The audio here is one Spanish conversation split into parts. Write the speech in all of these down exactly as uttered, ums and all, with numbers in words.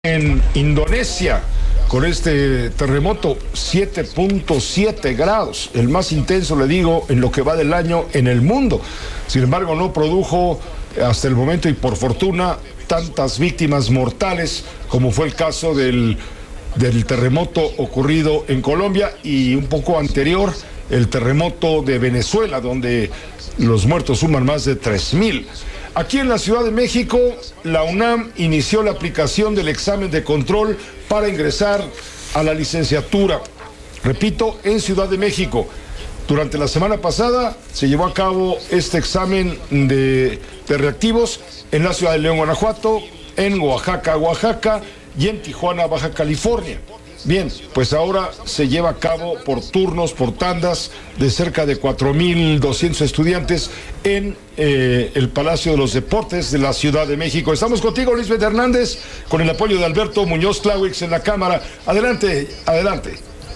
En Indonesia, con este terremoto, siete punto siete grados, el más intenso, le digo, en lo que va del año en el mundo. Sin embargo, no produjo hasta el momento, y por fortuna, tantas víctimas mortales como fue el caso del, del terremoto ocurrido en Colombia y un poco anterior, el terremoto de Venezuela, donde los muertos suman más de tres mil. Aquí en la Ciudad de México, la UNAM inició la aplicación del examen de control para ingresar a la licenciatura. Repito, en Ciudad de México. Durante la semana pasada se llevó a cabo este examen de, de reactivos en la ciudad de León, Guanajuato, en Oaxaca, Oaxaca y en Tijuana, Baja California. Bien, pues ahora se lleva a cabo por turnos, por tandas, de cerca de cuatro mil doscientos estudiantes en eh, el Palacio de los Deportes de la Ciudad de México. Estamos contigo, Lisbeth Hernández, con el apoyo de Alberto Muñoz Clawix en la cámara. Adelante, adelante.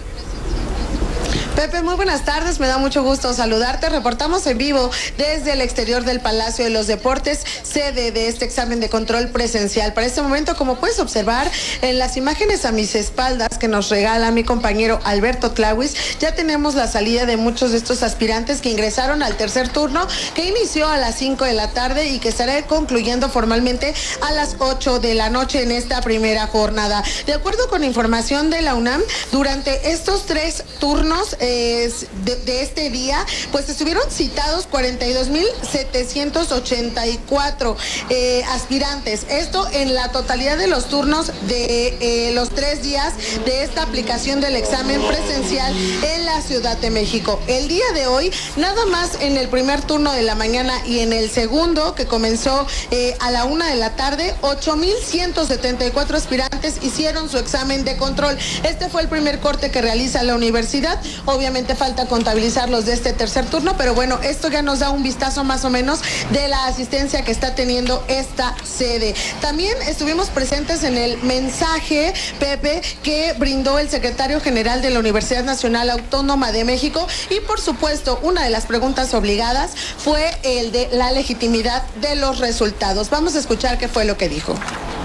Pepe, muy buenas tardes, me da mucho gusto saludarte. Reportamos en vivo desde el exterior del Palacio de los Deportes, sede de este examen de control presencial. Para este momento, como puedes observar en las imágenes a mis espaldas que nos regala mi compañero Alberto Clawis, ya tenemos la salida de muchos de estos aspirantes que ingresaron al tercer turno, que inició a las cinco de la tarde y que estará concluyendo formalmente a las ocho de la noche en esta primera jornada. De acuerdo con información de la UNAM, durante estos tres turnos De, de este día, pues estuvieron citados cuarenta y dos mil setecientos ochenta y cuatro eh, aspirantes. Esto en la totalidad de los turnos de eh, los tres días de esta aplicación del examen presencial en la Ciudad de México. El día de hoy, nada más en el primer turno de la mañana y en el segundo, que comenzó eh, a la una de la tarde, ocho mil ciento setenta y cuatro aspirantes hicieron su examen de control. Este fue el primer corte que realiza la universidad. Obviamente falta contabilizar los de este tercer turno, pero bueno, esto ya nos da un vistazo más o menos de la asistencia que está teniendo esta sede. También estuvimos presentes en el mensaje, Pepe, que brindó el secretario general de la Universidad Nacional Autónoma de México, y por supuesto, una de las preguntas obligadas fue el de la legitimidad de los resultados. Vamos a escuchar qué fue lo que dijo.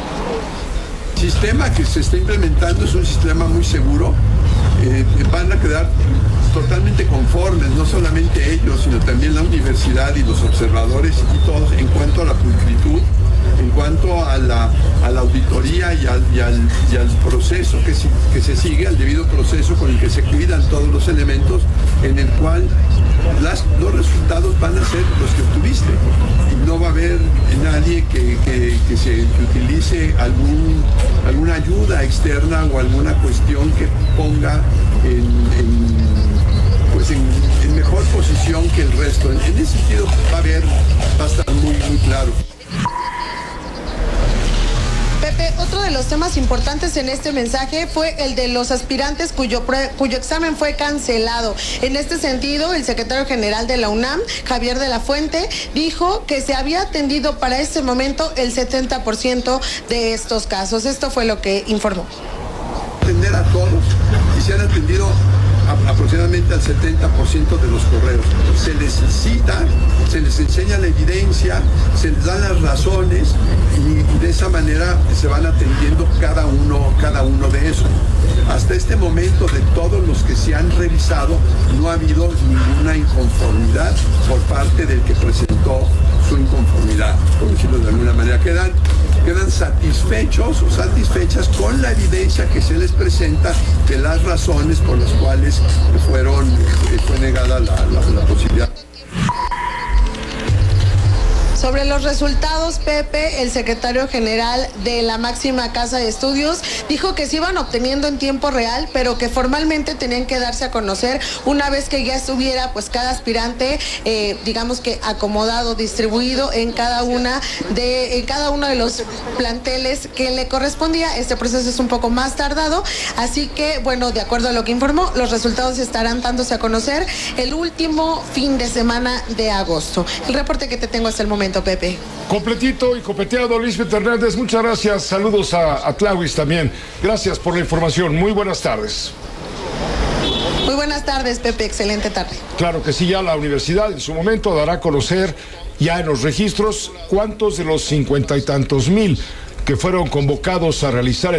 El sistema que se está implementando es un sistema muy seguro. Eh, van a quedar totalmente conformes, no solamente ellos, sino también la universidad y los observadores y todos, en cuanto a la pulcritud, en cuanto a la, a la auditoría y al, y, al, y al proceso que, si, que se sigue, al debido proceso con el que se cuidan todos los elementos, en el cual las, los resultados van a ser los que obtuviste. Y no va a haber nadie que, que, que se que utilice algún, alguna ayuda externa o alguna cuestión que ponga en, en, pues en, en mejor posición que el resto. En, en ese sentido va a haber, va a estar muy, muy claro. Pepe, otro de los temas importantes en este mensaje fue el de los aspirantes cuyo, pre, cuyo examen fue cancelado. En este sentido, el secretario general de la UNAM, Javier de la Fuente, dijo que se había atendido para este momento el setenta por ciento de estos casos. Esto fue lo que informó. Atender a todos y se han atendido a, aproximadamente al setenta por ciento de los correos. Se les cita, se les enseña la evidencia, se les dan las razones y, y de esa manera se van atendiendo cada uno, cada uno de esos. Hasta este momento, de todos los que se han revisado, no ha habido ninguna inconformidad por parte del que presentó su inconformidad, por decirlo de alguna manera. Quedan, quedan satisfechos o satisfechas con la evidencia que se les presenta de las razones por las cuales fueron, fue negada la, la, la posibilidad. Sobre los resultados, Pepe, el secretario general de la máxima casa de estudios, dijo que se iban obteniendo en tiempo real, pero que formalmente tenían que darse a conocer una vez que ya estuviera pues cada aspirante, eh, digamos que acomodado, distribuido en cada una de, en cada uno de los planteles que le correspondía. Este proceso es un poco más tardado, así que, bueno, de acuerdo a lo que informó, los resultados estarán dándose a conocer el último fin de semana de agosto. El reporte que te tengo hasta el momento, Pepe. Completito y copeteado, Lisbeth Hernández, muchas gracias. Saludos a, a Clawis también. Gracias por la información. Muy buenas tardes. Muy buenas tardes, Pepe. Excelente tarde. Claro que sí, ya la universidad en su momento dará a conocer ya en los registros cuántos de los cincuenta y tantos mil que fueron convocados a realizar el